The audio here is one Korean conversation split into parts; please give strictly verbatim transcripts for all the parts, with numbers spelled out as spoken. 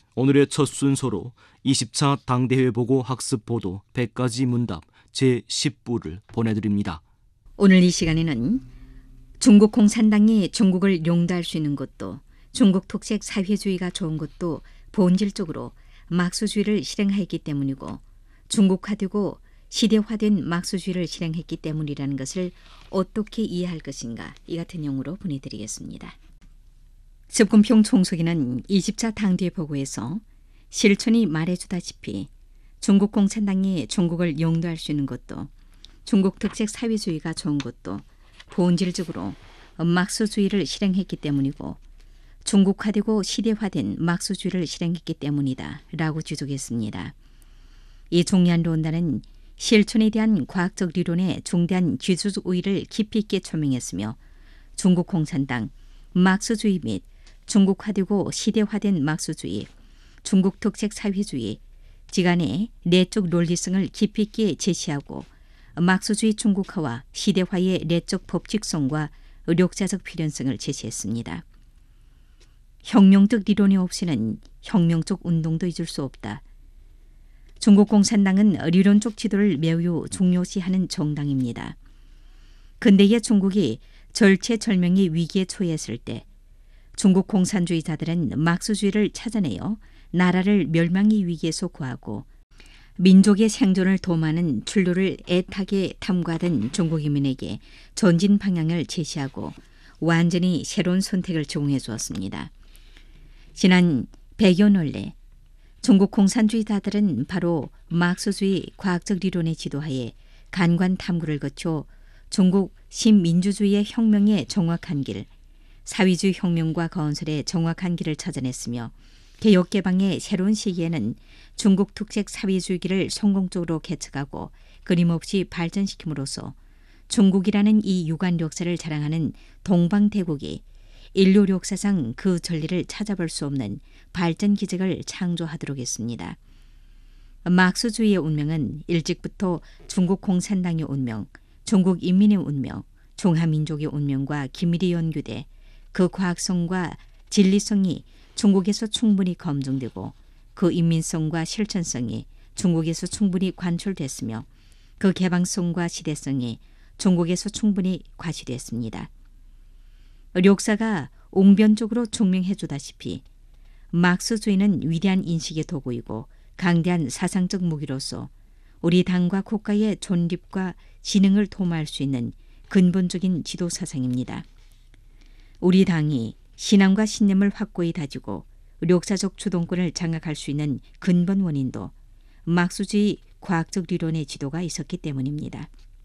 오늘의 첫 순서로 이십 차 당대회 보고 학습 보도 백 가지 문답 제십 부를 보내드립니다. 오늘 이 시간에는 중국 공산당이 중국을 용도할 수 있는 것도, 중국 특색 사회주의가 좋은 것도 본질적으로 막수주의를 실행하였기 때문이고, 중국화되고 시대화된 막수주의를 실행했기 때문이라는 것을 어떻게 이해할 것인가, 이 같은 내용으로 보내드리겠습니다. 습군평 총석이는 이십 차 당대회 보고에서 실천이 말해주다시피 중국 공산당이 중국을 용도할 수 있는 것도, 중국 특색 사회주의가 좋은 것도 본질적으로 막수주의를 실행했기 때문이고, 중국화되고 시대화된 막수주의를 실행했기 때문이다 라고 지적했습니다. 이 중요한 논단은 실천에 대한 과학적 리론의 중대한 기술적 우위를 깊이 있게 조명했으며, 중국 공산당, 막수주의 및 중국화되고 시대화된 막수주의, 중국 특색 사회주의, 지간의 내적 논리성을 깊이 있게 제시하고 막수주의 중국화와 시대화의 내적 법칙성과 역사적 필연성을 제시했습니다. 혁명적 리론이 없이는 혁명적 운동도 있을 수 없다. 중국 공산당은 리론적 지도를 매우 중요시하는 정당입니다. 근대의 중국이 절체절명의 위기에 처했을 때 중국 공산주의자들은 막수주의를 찾아내어 나라를 멸망의 위기에서 구하고 민족의 생존을 도모하는 출路를 애타게 탐구하던 중국인민에게 전진 방향을 제시하고 완전히 새로운 선택을 제공해 주었습니다. 지난 백여 년래 중국 공산주의자들은 바로 막수주의 과학적 리론의 지도하에 간관 탐구를 거쳐 중국 신민주주의의 혁명의 정확한 길, 사회주의 혁명과 건설의 정확한 길을 찾아냈으며, 개혁개방의 새로운 시기에는 중국 특색 사회주의를 성공적으로 개척하고 끊임없이 발전시킴으로써 중국이라는 이 유관 역사를 자랑하는 동방대국이 인류 역사상 그 전리를 찾아볼 수 없는 발전 기적을 창조하도록 했습니다. 막수주의의 운명은 일찍부터 중국 공산당의 운명, 중국 인민의 운명, 중화민족의 운명과 긴밀히 연결돼 그 과학성과 진리성이 중국에서 충분히 검증되고 그 인민성과 실천성이 중국에서 충분히 관철됐으며 그 개방성과 시대성이 중국에서 충분히 과시됐습니다. 역사가 옹변적으로 증명해 주다시피 막스주의는 위대한 인식의 도구이고 강대한 사상적 무기로서 우리 당과 국가의 존립과 진흥을 도모할 수 있는 근본적인 지도 사상입니다. 우리 당이 신앙과 신념을 확고히 다지고 역사적 주동권을 장악할 수 있는 근본 원인도 막수주의 과학적 리론의 지도가 있었기 때문입니다.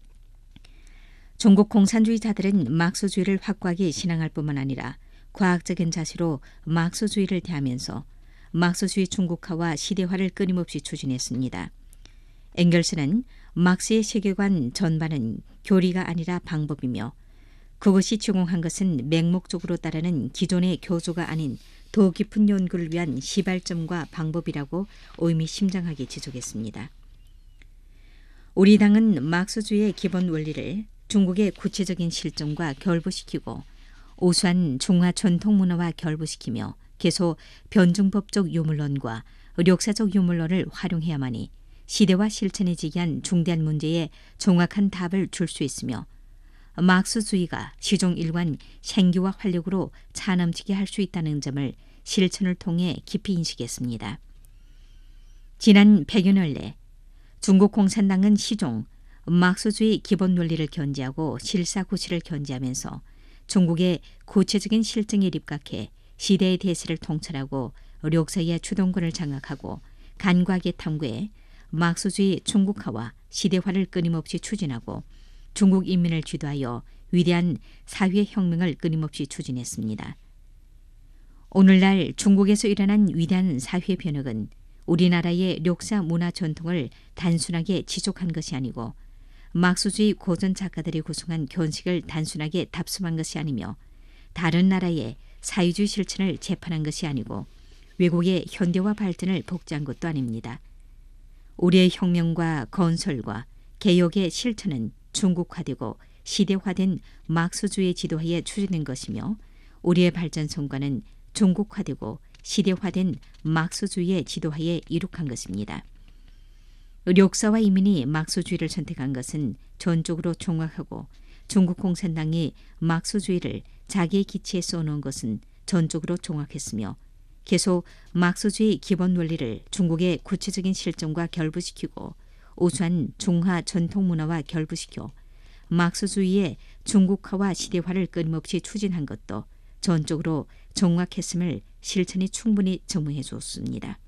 중국 공산주의자들은 막수주의를 확고하게 신앙할 뿐만 아니라 과학적인 자세로 막수주의를 대하면서 막수주의 중국화와 시대화를 끊임없이 추진했습니다. 엥겔스는 막스의 세계관 전반은 교리가 아니라 방법이며 그것이 제공한 것은 맹목적으로 따르는 기존의 교조가 아닌 더 깊은 연구를 위한 시발점과 방법이라고 의미심장하게 지적했습니다. 우리 당은 막스주의의 기본 원리를 중국의 구체적인 실정과 결부시키고 우수한 중화 전통 문화와 결부시키며 계속 변증법적 유물론과 역사적 유물론을 활용해야만이 시대와 실천에 직이한 중대한 문제에 정확한 답을 줄 수 있으며 막스주의가 시종 일관 생기와 활력으로 차넘치게 할 수 있다는 점을 실천을 통해 깊이 인식했습니다. 지난 백여 년래 중국 공산당은 시종 막스주의 기본 논리를 견지하고 실사구시를 견지하면서 중국의 구체적인 실정에 입각해 시대의 대세를 통찰하고 역사의 주동권을 장악하고 간과하게 탐구해 막스주의 중국화와 시대화를 끊임없이 추진하고 중국 인민을 주도하여 위대한 사회혁명을 끊임없이 추진했습니다. 오늘날 중국에서 일어난 위대한 사회변혁은 우리나라의 역사 문화 전통을 단순하게 지속한 것이 아니고 막스주의 고전 작가들이 구성한 견식을 단순하게 답습한 것이 아니며 다른 나라의 사회주의 실천을 재판한 것이 아니고 외국의 현대화 발전을 복제한 것도 아닙니다. 우리의 혁명과 건설과 개혁의 실천은 중국화되고 시대화된 막스주의 지도하에 추진된 것이며 우리의 발전성과는 중국화되고 시대화된 막스주의의 지도하에 이룩한 것입니다. 력사와 이민이 막스주의를 선택한 것은 전적으로 종합하고 중국 공산당이 막스주의를 자기의 기치에 써놓은 것은 전적으로 종합했으며 계속 막스주의 기본 원리를 중국의 구체적인 실정과 결부시키고 우수한 중화 전통 문화와 결부시켜 막스주의의 중국화와 시대화를 끊임없이 추진한 것도 전적으로 정확했음을 실천이 충분히 증명해 주었습니다.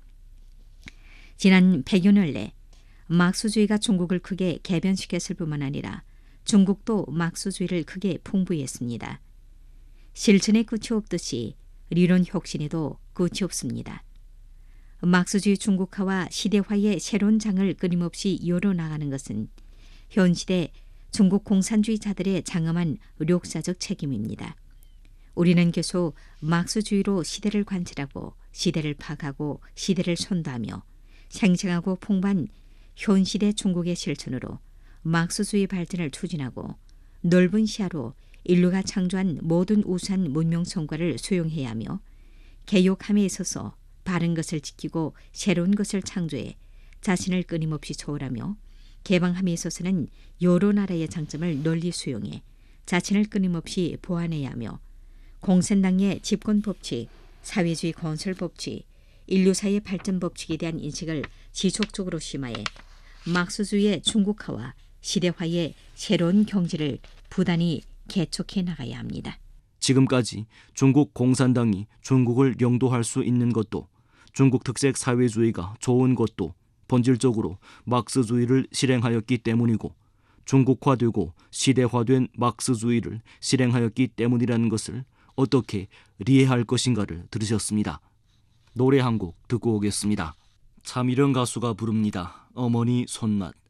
지난 백여 년 내 막스주의가 중국을 크게 개변시켰을 뿐만 아니라 중국도 막스주의를 크게 풍부했습니다. 실천의 끝이 없듯이理론 혁신에도 끝이 없습니다. 막스주의 중국화와 시대화의 새로운 장을 끊임없이 열어나가는 것은 현시대 중국 공산주의자들의 장엄한 역사적 책임입니다. 우리는 계속 막스주의로 시대를 관찰하고 시대를 파악하고 시대를 선도하며 생생하고 풍부한 현시대 중국의 실천으로 막스주의 발전을 추진하고 넓은 시야로 인류가 창조한 모든 우수한 문명 성과를 수용해야 하며 개혁함에 있어서 바른 것을 지키고 새로운 것을 창조해 자신을 끊임없이 초월하며 개방함에 있어서는 여러 나라의 장점을 널리 수용해 자신을 끊임없이 보완해야 하며 공산당의 집권 법칙, 사회주의 건설 법칙, 인류사의 발전 법칙에 대한 인식을 지속적으로 심화해 막스주의의 중국화와 시대화의 새로운 경지를 부단히 개척해 나가야 합니다. 지금까지 중국 공산당이 중국을 영도할 수 있는 것도 중국 특색 사회주의가 좋은 것도 본질적으로 막스주의를 실행하였기 때문이고 중국화되고 시대화된 막스주의를 실행하였기 때문이라는 것을 어떻게 이해할 것인가를 들으셨습니다. 노래 한 곡 듣고 오겠습니다. 차미령 가수가 부릅니다. 어머니 손맛.